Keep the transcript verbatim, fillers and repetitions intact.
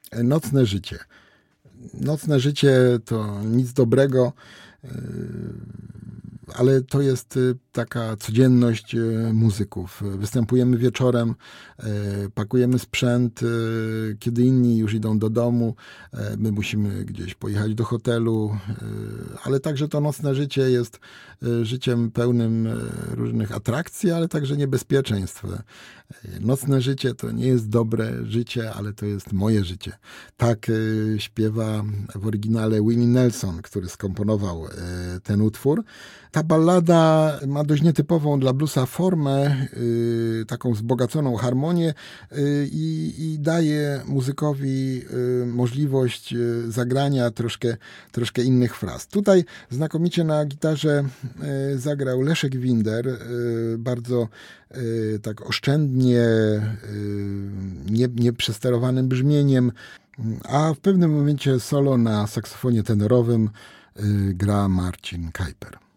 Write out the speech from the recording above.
Nocne życie. Nocne życie to nic dobrego, ale to jest taka codzienność muzyków. Występujemy wieczorem, pakujemy sprzęt, kiedy inni już idą do domu, my musimy gdzieś pojechać do hotelu, ale także to nocne życie jest życiem pełnym różnych atrakcji, ale także niebezpieczeństw. Nocne życie to nie jest dobre życie, ale to jest moje życie. Tak śpiewa w oryginale Willie Nelson, który skomponował ten utwór. Ta ballada ma dość nietypową dla bluesa formę, taką wzbogaconą harmonię i, i daje muzykowi możliwość zagrania troszkę, troszkę innych fraz. Tutaj znakomicie na gitarze zagrał Leszek Winder, bardzo tak oszczędnie, nie, nieprzesterowanym brzmieniem, a w pewnym momencie solo na saksofonie tenorowym gra Marcin Kajper.